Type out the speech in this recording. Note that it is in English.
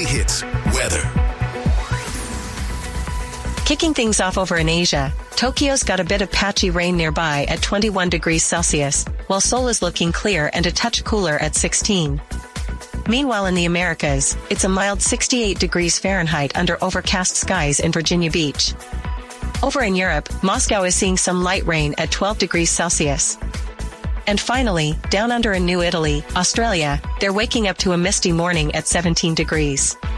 Weekly Hits. Weather. Kicking things off over in Asia, Tokyo's got a bit of patchy rain nearby at 21 degrees Celsius, while Seoul is looking clear and a touch cooler at 16. Meanwhile in the Americas, it's a mild 68 degrees Fahrenheit under overcast skies in Virginia Beach. Over in Europe, Moscow is seeing some light rain at 12 degrees Celsius. And finally, down under in New Italy, Australia, they're waking up to a misty morning at 17 degrees.